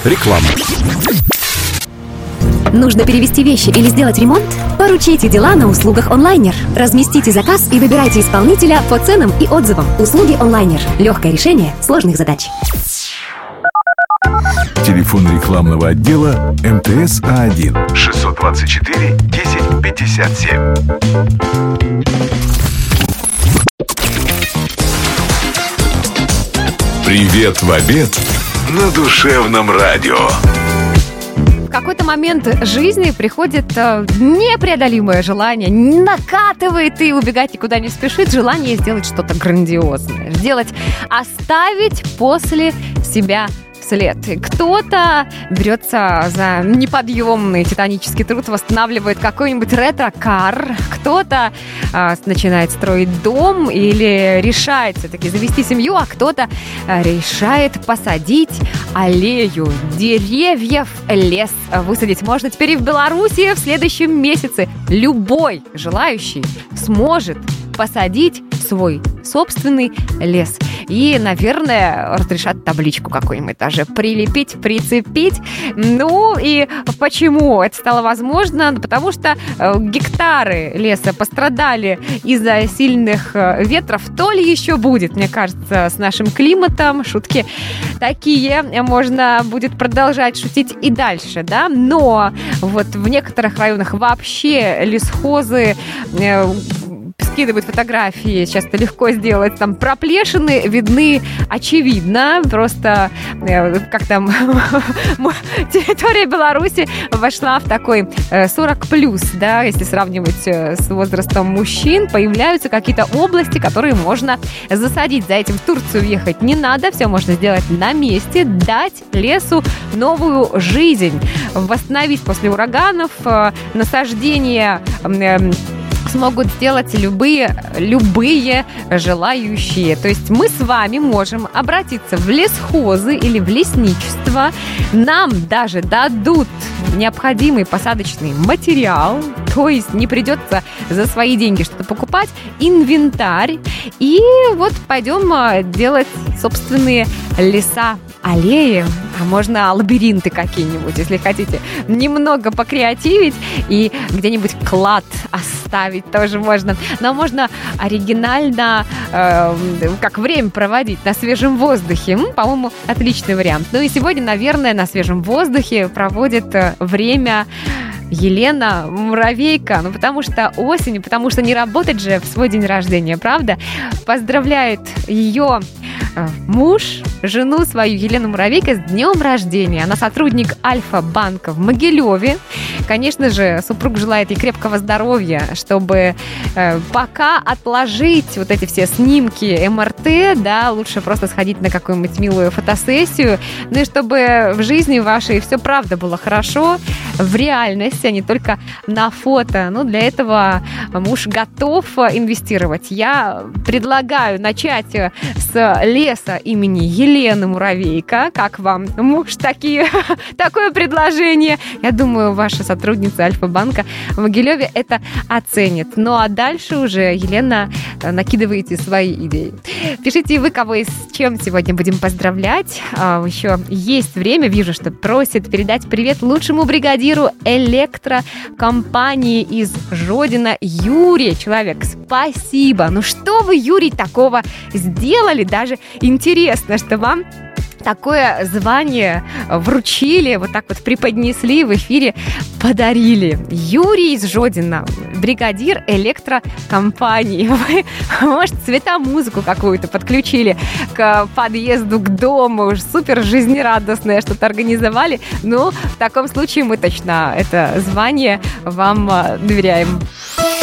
Реклама. Нужно перевезти вещи или сделать ремонт? Поручите дела на услугах онлайнер. Разместите заказ и выбирайте исполнителя по ценам и отзывам. Услуги онлайнер. Легкое решение сложных задач. Телефон рекламного отдела МТС А1 624 10 57. Привет в обед на душевном радио. В какой-то момент жизни приходит непреодолимое желание, накатывает и убегать никуда не спешит, желание сделать что-то грандиозное, оставить после себя след. Кто-то берется за неподъемный титанический труд, восстанавливает какой-нибудь ретро-кар, кто-то начинает строить дом или решает все-таки завести семью, а кто-то решает посадить аллею деревьев, лес высадить. Можно теперь и в Беларуси в следующем месяце любой желающий сможет посадить свой собственный лес. И, наверное, разрешат табличку какую-нибудь даже прилепить, прицепить. Ну и почему это стало возможно? Потому что гектары леса пострадали из-за сильных ветров. То ли еще будет, мне кажется, с нашим климатом. Шутки такие можно будет продолжать шутить и дальше, да? Но вот в некоторых районах вообще лесхозы скидывают фотографии, сейчас это легко сделать, там проплешины видны очевидно, просто как там территория Беларуси вошла в такой 40+, да, если сравнивать с возрастом мужчин, появляются какие-то области, которые можно засадить. За этим в Турцию ехать не надо, все можно сделать на месте, дать лесу новую жизнь, восстановить после ураганов, насаждения смогут сделать любые желающие. То есть мы с вами можем обратиться в лесхозы или в лесничество. Нам даже дадут необходимый посадочный материал, то есть не придется за свои деньги что-то покупать, инвентарь. И вот пойдем делать собственные леса, аллеи, а можно лабиринты какие-нибудь, если хотите немного покреативить и где-нибудь клад оставить тоже можно. Но можно оригинально как время проводить на свежем воздухе. По-моему, отличный вариант. Ну и сегодня, наверное, на свежем воздухе проводит время Елена Муравейка. Ну, потому что осень, потому что не работать же в свой день рождения, правда? Поздравляет ее муж, жену свою Елену Муравейко с днем рождения. Она сотрудник Альфа-банка в Могилеве. Конечно же, супруг желает ей крепкого здоровья, чтобы пока отложить вот эти все снимки МРТ, да, лучше просто сходить на какую-нибудь милую фотосессию, ну и чтобы в жизни вашей все правда было хорошо, в реальности, а не только на фото. Ну, для этого муж готов инвестировать. Я предлагаю начать с леса имени Елены Муравейко. Как вам, муж, такое предложение? Я думаю, ваша сотрудница Альфа-банка в Могилеве это оценит. Ну, а дальше уже, Елена, накидываете свои идеи. Пишите вы, кого и с чем сегодня будем поздравлять. Еще есть время. Вижу, что просит передать привет лучшему бригадиру электрокомпании из Жодина Юрий. Человек, спасибо. Ну что вы, Юрий, такого сделали? Даже интересно, что вам такое звание вручили, вот так вот преподнесли в эфире, подарили. Юрий из Жодина, бригадир электрокомпании. Вы, может, светомузыку какую-то подключили к подъезду, к дому, уж супер жизнерадостное что-то организовали. Ну, в таком случае мы точно это звание вам доверяем.